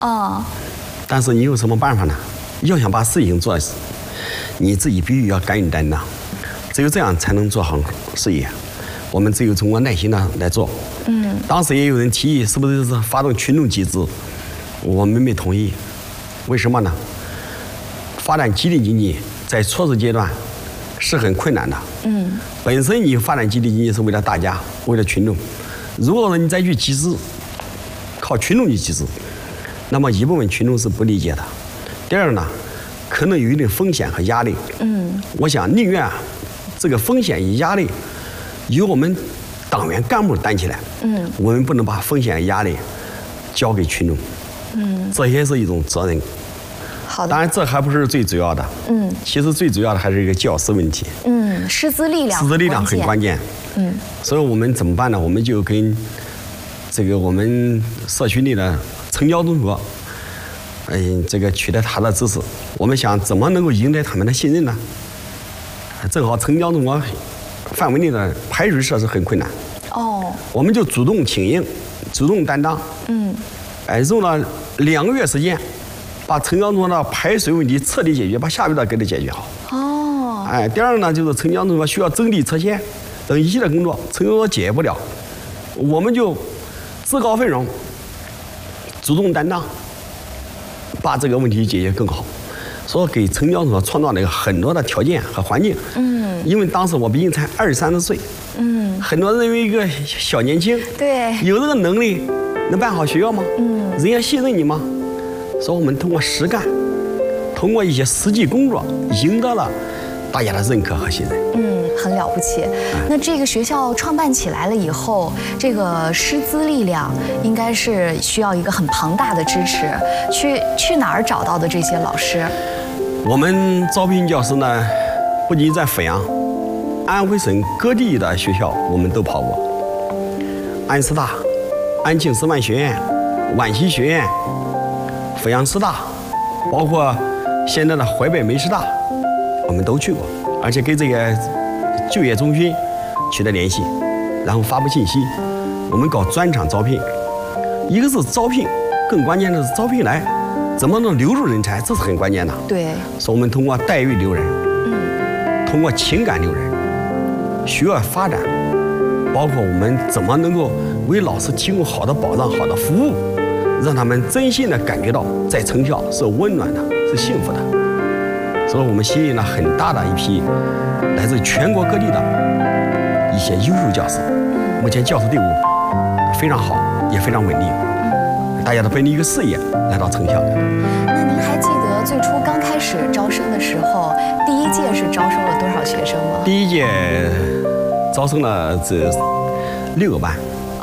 哦。 但是你有什么办法呢？要想把事情做，你自己必须要敢于担当，只有这样才能做好事业。我们只有通过耐心的来做。当时也有人提议，是不是发动群众集资？我们没同意。为什么呢？发展集体经济在初始阶段是很困难的。本身你发展集体经济是为了大家，为了群众。如果说你再去集资，靠群众去集资，那么一部分群众是不理解的。第二呢，可能有一定风险和压力。我想宁愿这个风险与压力由我们党员干部担起来。我们不能把风险压力交给群众。这也是一种责任。 好的。 当然，这还不是最主要的。其实最主要的还是一个教师问题。 师资力量。 师资力量很关键。所以我们怎么办呢？我们就跟这个我们社区内的城郊中学，这个取得他的支持。我们想怎么能够赢得他们的信任呢？正好城郊中学范围内的排水设施很困难。我们就主动请缨，主动担当。用了2个月时间，把城郊中学的排水问题彻底解决，把下水道给它解决好。第二呢，就是城郊中学需要征地拆迁等一系列工作，城郊中学解决不了，我们就自告奋勇，主动担当，把这个问题解决更好。所以给城郊中学创造了很多的条件和环境。因为当时我毕竟才20-30岁。很多人认为一个小年轻， 对， 有这个能力能办好学校吗？人家信任你吗？所以我们通过实干，通过一些实际工作，赢得了大家的认可和信任。 很了不起。那这个学校创办起来了以后，这个师资力量应该是需要一个很庞大的支持。去哪儿找到的这些老师？ 我们招聘教师呢，不仅在阜阳，安徽省各地的学校我们都跑过，安师大、安庆师范学院、皖西学院、阜阳师大，包括现在的淮北煤师大，我们都去过，而且跟这个就业中心取得联系，然后发布信息。我们搞专场招聘，一个是招聘，更关键的是招聘来怎么能留住人才，这是很关键的。 对， 所以我们通过待遇留人，通过情感留人，学业发展，包括我们怎么能够为老师提供好的保障、好的服务，让他们真心的感觉到在城校是温暖的，是幸福的。所以我们吸引了很大的一批来自全国各地的一些优秀教师。目前教师队伍非常好，也非常稳定，大家都奔着一个事业来到城校。 那您还记得最初刚开始招生的时候，第一届是招收了多少学生吗？ 第一届招生了这6个班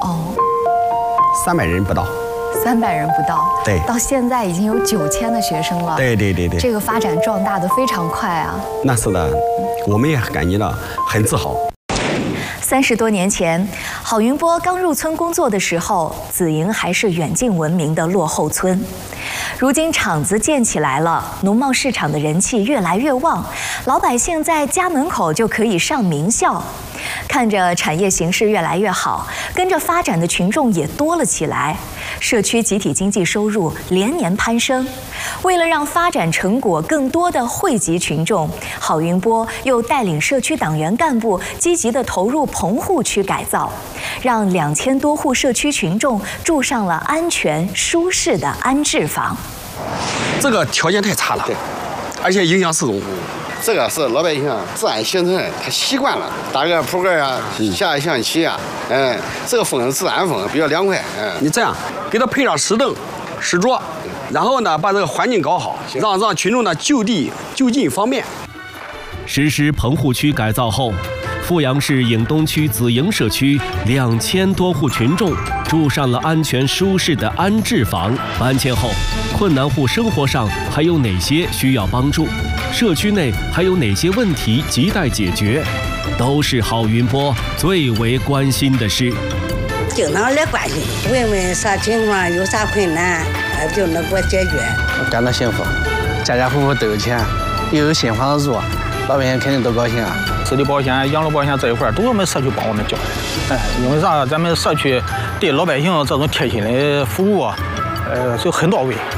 ，300人不到。 300人不到， 对， 到现在已经有9000的学生了。 对， 这个发展壮大的非常快啊。 那是的，我们也感觉到很自豪。 30多年前，郝云波刚入村工作的时候，紫营还是远近闻名的落后村。如今厂子建起来了，农贸市场的人气越来越旺，老百姓在家门口就可以上名校。看着产业形势越来越好，跟着发展的群众也多了起来，社区集体经济收入连年攀升。为了让发展成果更多的惠及群众，郝云波又带领社区党员干部积极地投入棚户区改造，让2000多户社区群众住上了安全舒适的安置房。 这个条件太差了，对，而且影响市容。 这个是老百姓自然形成，他习惯了，搭个铺盖啊，下象棋啊，这个风自然风，比较凉快。 你这样给他配上石凳、石桌，然后呢把这个环境搞好，让群众呢就地就近方便。 实施棚户区改造后，阜阳市颍东区紫营社区2000多户群众住上了安全舒适的安置房。搬迁后，困难户生活上还有哪些需要帮助？社区内还有哪些问题亟待解决？都是郝云波最为关心的事。 经常来关心，问问啥情况，有啥困难，就能给我解决。 我感到幸福，家家户户都有钱，又有新房子住，老百姓肯定都高兴啊。 社区保险、养老保险这一块都是我们社区帮我们交。因为啥？咱们社区对老百姓这种贴心的服务， 就很到位。